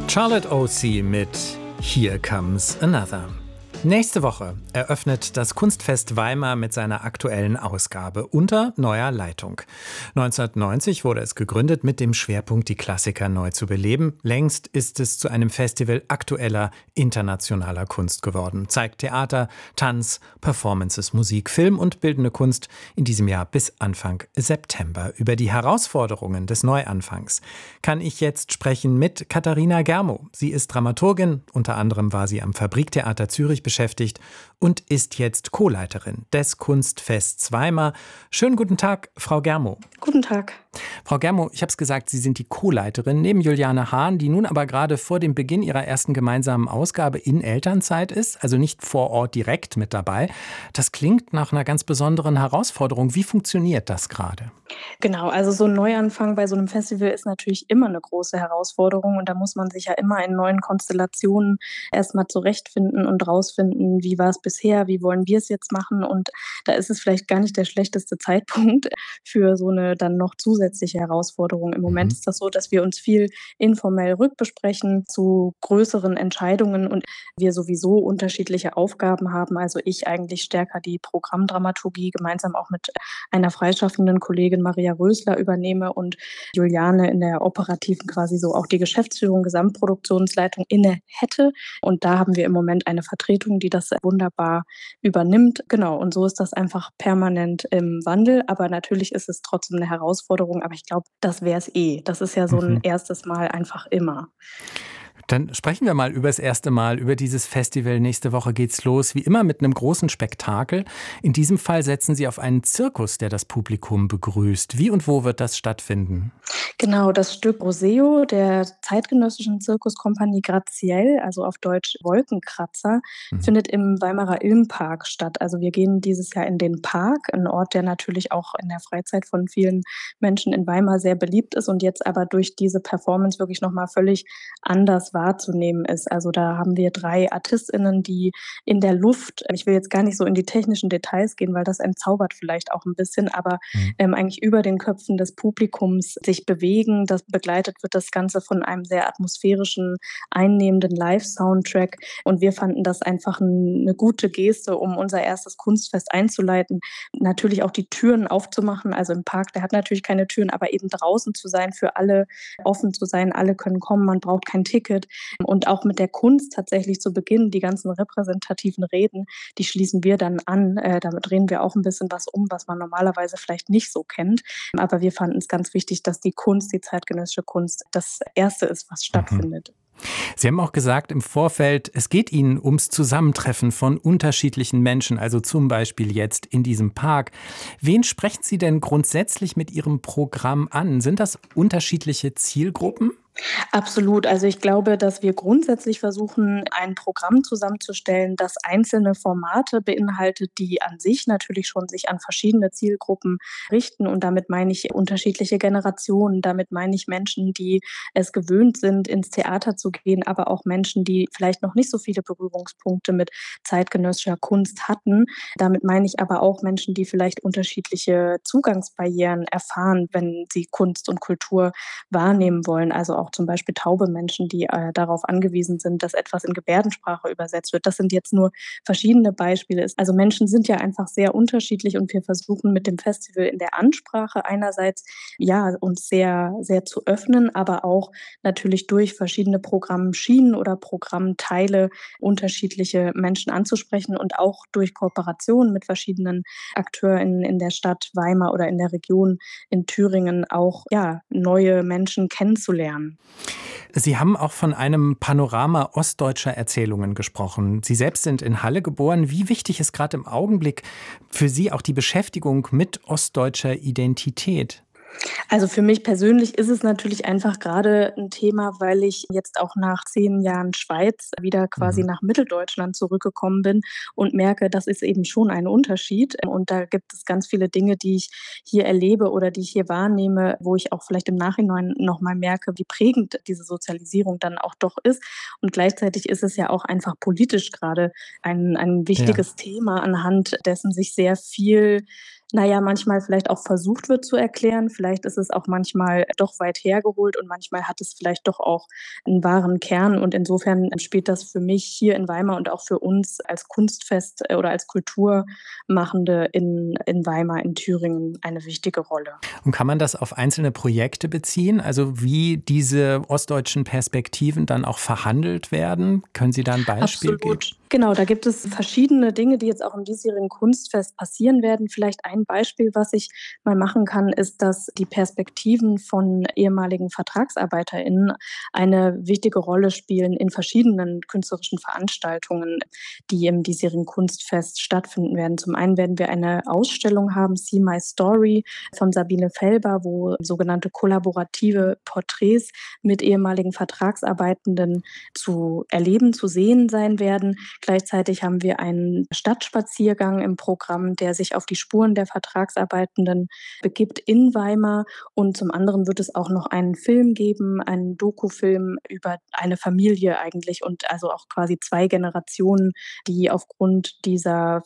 Charlotte O.C. mit Here Comes Another. Nächste Woche eröffnet das Kunstfest Weimar mit seiner aktuellen Ausgabe unter neuer Leitung. 1990 wurde es gegründet mit dem Schwerpunkt, die Klassiker neu zu beleben. Längst ist es zu einem Festival aktueller, internationaler Kunst geworden. Zeigt Theater, Tanz, Performances, Musik, Film und bildende Kunst in diesem Jahr bis Anfang September. Über die Herausforderungen des Neuanfangs kann ich jetzt sprechen mit Katharina Germo. Sie ist Dramaturgin, unter anderem war sie am Fabriktheater Zürich beschäftigt und ist jetzt Co-Leiterin des Kunstfests Weimar. Schönen guten Tag, Frau Germo. Guten Tag. Frau Germo, ich habe es gesagt, Sie sind die Co-Leiterin neben Juliane Hahn, die nun aber gerade vor dem Beginn ihrer ersten gemeinsamen Ausgabe in Elternzeit ist, also nicht vor Ort direkt mit dabei. Das klingt nach einer ganz besonderen Herausforderung. Wie funktioniert das gerade? Genau, also so ein Neuanfang bei so einem Festival ist natürlich immer eine große Herausforderung und da muss man sich ja immer in neuen Konstellationen erstmal zurechtfinden und rausfinden, wie war es bisher, wie wollen wir es jetzt machen, und da ist es vielleicht gar nicht der schlechteste Zeitpunkt für so eine dann noch zusätzliche Herausforderung. Im Moment ist das so, dass wir uns viel informell rückbesprechen zu größeren Entscheidungen und wir sowieso unterschiedliche Aufgaben haben. Also ich eigentlich stärker die Programmdramaturgie gemeinsam auch mit einer freischaffenden Kollegin Maria Rösler übernehme und Juliane in der operativen quasi so auch die Geschäftsführung, Gesamtproduktionsleitung inne hätte. Und da haben wir im Moment eine Vertretung, die das wunderbar übernimmt. Genau, und so ist das einfach permanent im Wandel. Aber natürlich ist es trotzdem eine Herausforderung. Aber ich glaube, das wäre es eh. Das ist ja so ein erstes Mal einfach immer. Dann sprechen wir mal über das erste Mal, über dieses Festival. Nächste Woche geht's los, wie immer mit einem großen Spektakel. In diesem Fall setzen Sie auf einen Zirkus, der das Publikum begrüßt. Wie und wo wird das stattfinden? Genau, das Stück Roseo der zeitgenössischen Zirkuskompanie Graziell, also auf Deutsch Wolkenkratzer, findet im Weimarer Ilmpark statt. Also wir gehen dieses Jahr in den Park, ein Ort, der natürlich auch in der Freizeit von vielen Menschen in Weimar sehr beliebt ist und jetzt aber durch diese Performance wirklich nochmal völlig anders wahrzunehmen ist. Also da haben wir 3 ArtistInnen, die in der Luft, ich will jetzt gar nicht so in die technischen Details gehen, weil das entzaubert vielleicht auch ein bisschen, aber eigentlich über den Köpfen des Publikums sich bewegen. Das begleitet wird das Ganze von einem sehr atmosphärischen, einnehmenden Live-Soundtrack. Und wir fanden das einfach eine gute Geste, um unser erstes Kunstfest einzuleiten. Natürlich auch die Türen aufzumachen. Also im Park, der hat natürlich keine Türen, aber eben draußen zu sein, für alle offen zu sein. Alle können kommen, man braucht kein Ticket. Und auch mit der Kunst tatsächlich zu beginnen, die ganzen repräsentativen Reden, die schließen wir dann an. Damit drehen wir auch ein bisschen was um, was man normalerweise vielleicht nicht so kennt. Aber wir fanden es ganz wichtig, dass die Kunst, die zeitgenössische Kunst, das Erste ist, was stattfindet. Sie haben auch gesagt im Vorfeld, es geht Ihnen ums Zusammentreffen von unterschiedlichen Menschen, also zum Beispiel jetzt in diesem Park. Wen sprechen Sie denn grundsätzlich mit Ihrem Programm an? Sind das unterschiedliche Zielgruppen? Absolut. Also ich glaube, dass wir grundsätzlich versuchen, ein Programm zusammenzustellen, das einzelne Formate beinhaltet, die an sich natürlich schon sich an verschiedene Zielgruppen richten. Und damit meine ich unterschiedliche Generationen. Damit meine ich Menschen, die es gewöhnt sind, ins Theater zu gehen, aber auch Menschen, die vielleicht noch nicht so viele Berührungspunkte mit zeitgenössischer Kunst hatten. Damit meine ich aber auch Menschen, die vielleicht unterschiedliche Zugangsbarrieren erfahren, wenn sie Kunst und Kultur wahrnehmen wollen. Also auch zum Beispiel taube Menschen, die darauf angewiesen sind, dass etwas in Gebärdensprache übersetzt wird. Das sind jetzt nur verschiedene Beispiele. Also Menschen sind ja einfach sehr unterschiedlich und wir versuchen mit dem Festival in der Ansprache einerseits ja uns sehr, sehr zu öffnen, aber auch natürlich durch verschiedene Programmschienen oder Programmteile unterschiedliche Menschen anzusprechen und auch durch Kooperation mit verschiedenen Akteuren in der Stadt Weimar oder in der Region in Thüringen auch ja, neue Menschen kennenzulernen. Sie haben auch von einem Panorama ostdeutscher Erzählungen gesprochen. Sie selbst sind in Halle geboren. Wie wichtig ist gerade im Augenblick für Sie auch die Beschäftigung mit ostdeutscher Identität? Also für mich persönlich ist es natürlich einfach gerade ein Thema, weil ich jetzt auch nach 10 Jahren Schweiz wieder quasi nach Mitteldeutschland zurückgekommen bin und merke, das ist eben schon ein Unterschied. Und da gibt es ganz viele Dinge, die ich hier erlebe oder die ich hier wahrnehme, wo ich auch vielleicht im Nachhinein noch mal merke, wie prägend diese Sozialisierung dann auch doch ist. Und gleichzeitig ist es ja auch einfach politisch gerade ein Ja. wichtiges Thema, anhand dessen sich sehr viel manchmal vielleicht auch versucht wird zu erklären. Vielleicht ist es auch manchmal doch weit hergeholt und manchmal hat es vielleicht doch auch einen wahren Kern. Und insofern spielt das für mich hier in Weimar und auch für uns als Kunstfest oder als Kulturmachende in Weimar, in Thüringen eine wichtige Rolle. Und kann man das auf einzelne Projekte beziehen? Also wie diese ostdeutschen Perspektiven dann auch verhandelt werden? Können Sie da ein Beispiel geben? Absolut. Genau, da gibt es verschiedene Dinge, die jetzt auch im diesjährigen Kunstfest passieren werden. Vielleicht ein Beispiel, was ich mal machen kann, ist, dass die Perspektiven von ehemaligen VertragsarbeiterInnen eine wichtige Rolle spielen in verschiedenen künstlerischen Veranstaltungen, die im diesjährigen Kunstfest stattfinden werden. Zum einen werden wir eine Ausstellung haben, See My Story von Sabine Felber, wo sogenannte kollaborative Porträts mit ehemaligen Vertragsarbeitenden zu erleben, zu sehen sein werden. Gleichzeitig haben wir einen Stadtspaziergang im Programm, der sich auf die Spuren der Vertragsarbeitenden begibt in Weimar. Und zum anderen wird es auch noch einen Film geben, einen Dokufilm über eine Familie eigentlich und also auch quasi 2 Generationen, die aufgrund dieser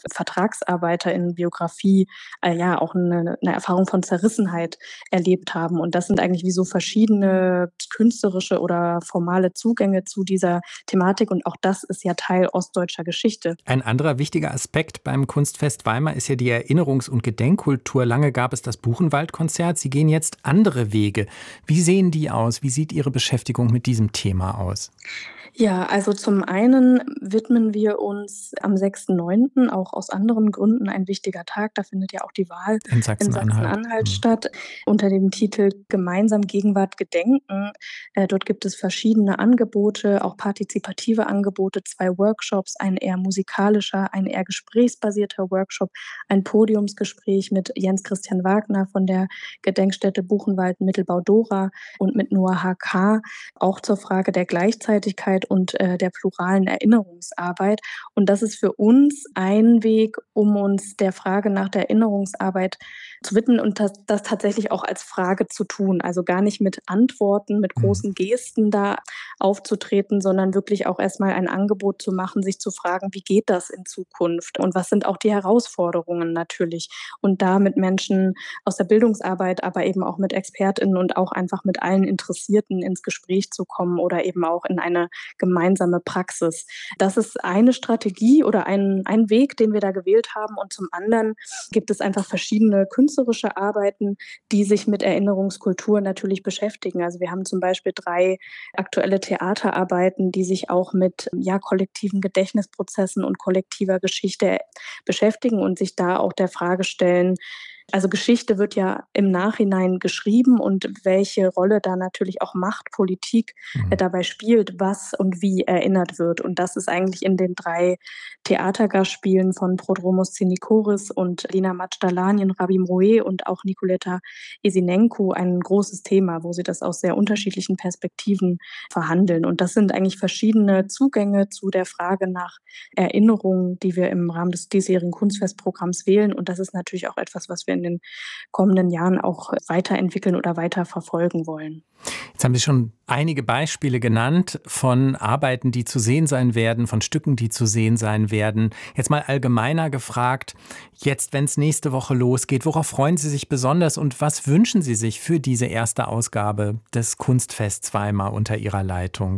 VertragsarbeiterInnen-Biografie ja auch eine Erfahrung von Zerrissenheit erlebt haben. Und das sind eigentlich wie so verschiedene künstlerische oder formale Zugänge zu dieser Thematik. Und auch das ist ja Teil ostdeutscher Geschichte. Ein anderer wichtiger Aspekt beim Kunstfest Weimar ist ja die Erinnerungs- und Gedenkkultur. Lange gab es das Buchenwald-Konzert. Sie gehen jetzt andere Wege. Wie sehen die aus? Wie sieht Ihre Beschäftigung mit diesem Thema aus? Ja, also zum einen widmen wir uns am 6.9. auch aus anderen Gründen ein wichtiger Tag. Da findet ja auch die Wahl In in Sachsen-Anhalt. Sachsen-Anhalt statt, unter dem Titel „Gemeinsam Gegenwart gedenken“. Dort gibt es verschiedene Angebote, auch partizipative Angebote, 2 Workshops, ein eher musikalischer, ein eher gesprächsbasierter Workshop, ein Podiumsgespräch mit Jens Christian Wagner von der Gedenkstätte Buchenwald Mittelbau-Dora und mit Noah H.K., auch zur Frage der Gleichzeitigkeit und der pluralen Erinnerungsarbeit. Und das ist für uns ein Weg, um uns der Frage nach der Erinnerungsarbeit zu widmen und das tatsächlich auch als Frage zu tun. Also gar nicht mit Antworten, mit Mhm. großen Gesten da aufzutreten, sondern wirklich auch erstmal ein Angebot zu machen, sich zu fragen, wie geht das in Zukunft und was sind auch die Herausforderungen natürlich. Und da mit Menschen aus der Bildungsarbeit, aber eben auch mit ExpertInnen und auch einfach mit allen Interessierten ins Gespräch zu kommen oder eben auch in eine gemeinsame Praxis. Das ist eine Strategie oder ein Weg, den wir da gewählt haben. Und zum anderen gibt es einfach verschiedene künstlerische Arbeiten, die sich mit Erinnerungskultur natürlich beschäftigen. Also wir haben zum Beispiel 3 aktuelle Theaterarbeiten, die sich auch mit ja, kollektiven Gedächtnisprozessen und kollektiver Geschichte beschäftigen und sich da auch der Frage stellen, also Geschichte wird ja im Nachhinein geschrieben und welche Rolle da natürlich auch Machtpolitik Mhm. dabei spielt, was und wie erinnert wird. Und das ist eigentlich in den 3 Theatergastspielen von Prodromos Tsinikoris und Lina Madjtalanien, Rabi Mroe und auch Nikoleta Esinenko ein großes Thema, wo sie das aus sehr unterschiedlichen Perspektiven verhandeln. Und das sind eigentlich verschiedene Zugänge zu der Frage nach Erinnerung, die wir im Rahmen des diesjährigen Kunstfestprogramms wählen. Und das ist natürlich auch etwas, was wir in den kommenden Jahren auch weiterentwickeln oder weiter verfolgen wollen. Jetzt haben Sie schon einige Beispiele genannt von Arbeiten, die zu sehen sein werden, von Stücken, die zu sehen sein werden. Jetzt mal allgemeiner gefragt, jetzt, wenn es nächste Woche losgeht, worauf freuen Sie sich besonders und was wünschen Sie sich für diese erste Ausgabe des Kunstfests Weimar unter Ihrer Leitung?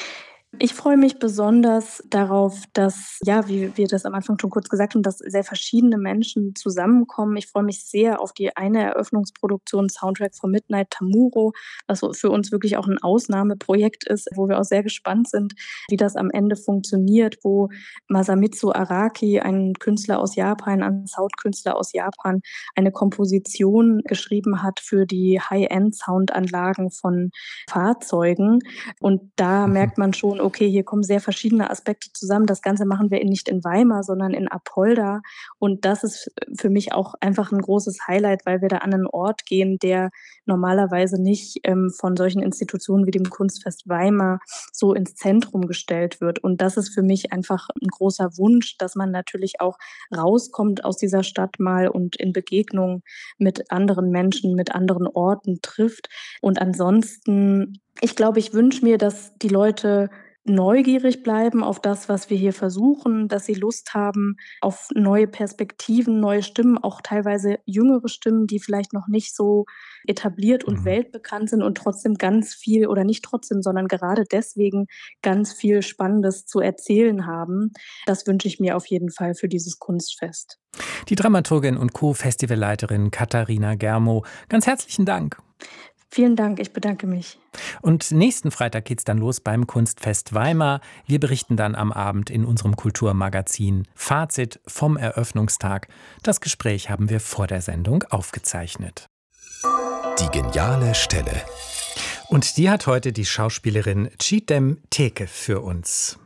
Ich freue mich besonders darauf, dass, ja, wie wir das am Anfang schon kurz gesagt haben, dass sehr verschiedene Menschen zusammenkommen. Ich freue mich sehr auf die eine Eröffnungsproduktion Soundtrack for Midnight Tamuro, was so für uns wirklich auch ein Ausnahmeprojekt ist, wo wir auch sehr gespannt sind, wie das am Ende funktioniert, wo Masamitsu Araki, ein Künstler aus Japan, ein Soundkünstler aus Japan, eine Komposition geschrieben hat für die High-End-Soundanlagen von Fahrzeugen. Und da Mhm. merkt man schon, okay, hier kommen sehr verschiedene Aspekte zusammen. Das Ganze machen wir nicht in Weimar, sondern in Apolda. Und das ist für mich auch einfach ein großes Highlight, weil wir da an einen Ort gehen, der normalerweise nicht von solchen Institutionen wie dem Kunstfest Weimar so ins Zentrum gestellt wird. Und das ist für mich einfach ein großer Wunsch, dass man natürlich auch rauskommt aus dieser Stadt mal und in Begegnung mit anderen Menschen, mit anderen Orten trifft. Und ansonsten, ich glaube, ich wünsche mir, dass die Leute neugierig bleiben auf das, was wir hier versuchen, dass sie Lust haben auf neue Perspektiven, neue Stimmen, auch teilweise jüngere Stimmen, die vielleicht noch nicht so etabliert und Mhm. weltbekannt sind und trotzdem ganz viel oder nicht trotzdem, sondern gerade deswegen ganz viel Spannendes zu erzählen haben. Das wünsche ich mir auf jeden Fall für dieses Kunstfest. Die Dramaturgin und Co-Festivalleiterin Katharina Germo, ganz herzlichen Dank. Vielen Dank, ich bedanke mich. Und nächsten Freitag geht's dann los beim Kunstfest Weimar. Wir berichten dann am Abend in unserem Kulturmagazin Fazit vom Eröffnungstag. Das Gespräch haben wir vor der Sendung aufgezeichnet. Die geniale Stelle. Und die hat heute die Schauspielerin Çiğdem Teke für uns.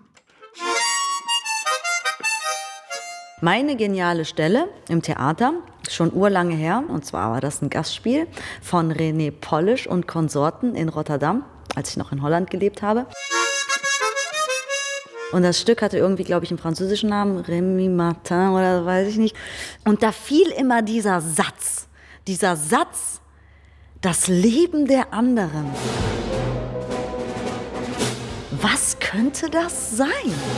Meine geniale Stelle im Theater, schon urlange her, und zwar war das ein Gastspiel von René Polish und Konsorten in Rotterdam, als ich noch in Holland gelebt habe. Und das Stück hatte irgendwie, glaube ich, einen französischen Namen, Rémi Martin oder weiß ich nicht. Und da fiel immer dieser Satz, das Leben der anderen. Was könnte das sein?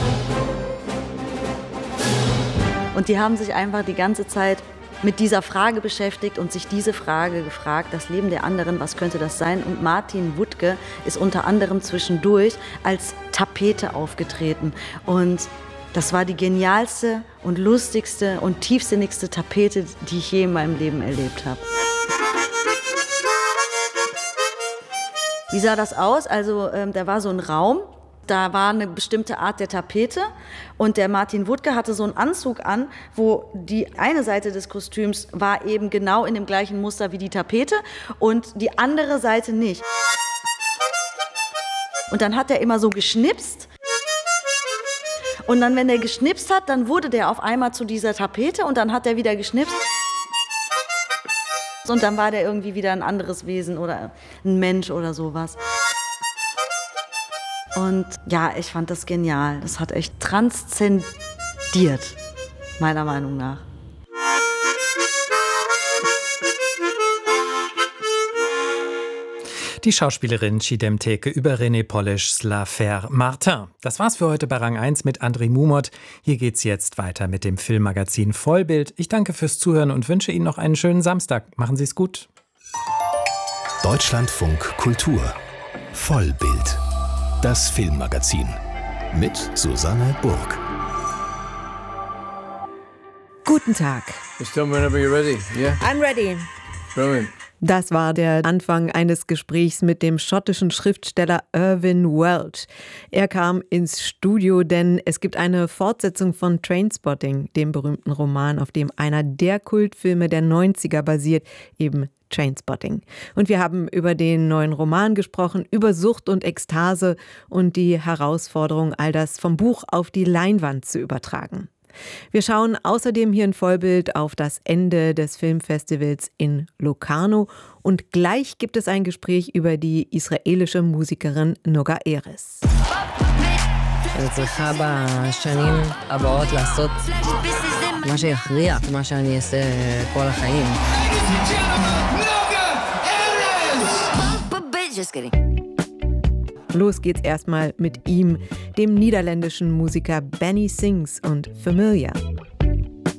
Und die haben sich einfach die ganze Zeit mit dieser Frage beschäftigt und sich diese Frage gefragt, das Leben der anderen, was könnte das sein? Und Martin Wuttke ist unter anderem zwischendurch als Tapete aufgetreten. Und das war die genialste und lustigste und tiefsinnigste Tapete, die ich je in meinem Leben erlebt habe. Wie sah das aus? Also da war so ein Raum. Da war eine bestimmte Art der Tapete und der Martin Wuttke hatte so einen Anzug an, wo die eine Seite des Kostüms war eben genau in dem gleichen Muster wie die Tapete und die andere Seite nicht. Und dann hat er immer so geschnipst und dann, wenn er geschnipst hat, dann wurde der auf einmal zu dieser Tapete und dann hat er wieder geschnipst. Und dann war der irgendwie wieder ein anderes Wesen oder ein Mensch oder sowas. Und ja, ich fand das genial. Das hat echt transzendiert, meiner Meinung nach. Die Schauspielerin Çiğdem Teke über René Polisch's L'Affaire Martin. Das war's für heute bei Rang 1 mit André Mumot. Hier geht's jetzt weiter mit dem Filmmagazin Vollbild. Ich danke fürs Zuhören und wünsche Ihnen noch einen schönen Samstag. Machen Sie's gut. Deutschlandfunk Kultur. Vollbild. Das Filmmagazin. Mit Susanne Burg. Guten Tag. Just tell me whenever you're ready. Yeah? I'm ready. Brilliant. Das war der Anfang eines Gesprächs mit dem schottischen Schriftsteller Irvine Welsh. Er kam ins Studio, denn es gibt eine Fortsetzung von Trainspotting, dem berühmten Roman, auf dem einer der Kultfilme der 90er basiert, eben Trainspotting. Und wir haben über den neuen Roman gesprochen, über Sucht und Ekstase und die Herausforderung, all das vom Buch auf die Leinwand zu übertragen. Wir schauen außerdem hier in Vollbild auf das Ende des Filmfestivals in Locarno und gleich gibt es ein Gespräch über die israelische Musikerin Noga Erez. אני צריכה בשנים הבאות לעשות מה שיכריע, מה שאני אעשה כל החיים. Los geht's erstmal mit ihm, dem niederländischen Musiker Benny Sings und Familiar.